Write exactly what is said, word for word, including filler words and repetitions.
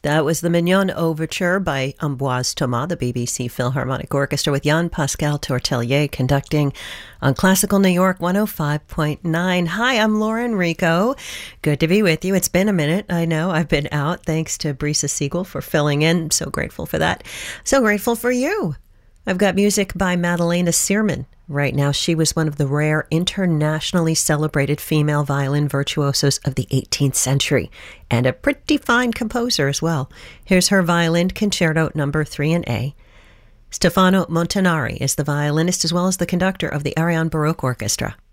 That was the Mignon Overture by Ambroise Thomas, the B B C Philharmonic Orchestra, with Jean-Pascal Tortelier conducting on Classical New York one oh five point nine. Hi, I'm Lauren Rico. Good to be with you. It's been a minute. I know I've been out. Thanks to Brisa Siegel for filling in. I'm so grateful for that. So grateful for you. I've got music by Madalena Searman. Right now, she was one of the rare internationally celebrated female violin virtuosos of the eighteenth century, and a pretty fine composer as well. Here's her violin concerto number three in A. Stefano Montanari is the violinist as well as the conductor of the Ariane Baroque Orchestra.